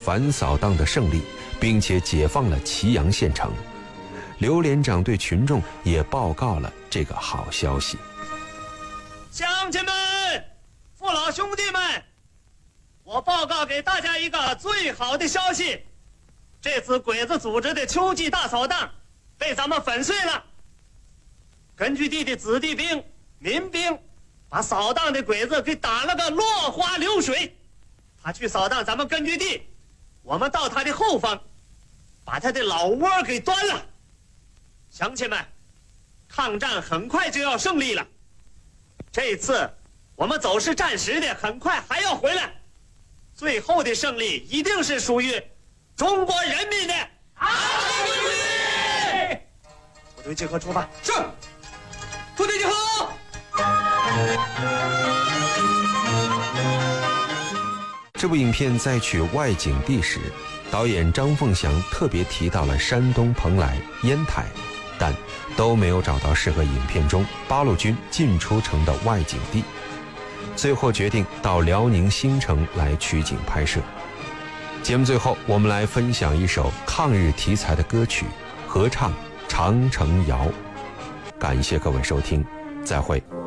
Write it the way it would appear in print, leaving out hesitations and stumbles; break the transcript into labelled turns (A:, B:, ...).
A: 反扫荡的胜利，并且解放了祁阳县城。刘连长对群众也报告了这个好消息。
B: 乡亲们，父老兄弟们，我报告给大家一个最好的消息，这次鬼子组织的秋季大扫荡被咱们粉碎了。根据地的子弟兵、民兵把扫荡的鬼子给打了个落花流水。他去扫荡咱们根据地，我们到他的后方把他的老窝给端了。乡亲们，抗战很快就要胜利了，这次我们走是暂时的，很快还要回来，最后的胜利一定是属于中国人民的。好，部队集合出发。是，部队集合。
A: 这部影片在取外景地时，导演张凤祥特别提到了山东蓬莱、烟台，但都没有找到适合影片中八路军进出城的外景地，最后决定到辽宁新城来取景拍摄。节目最后，我们来分享一首抗日题材的歌曲，合唱《长城谣》。感谢各位收听，再会。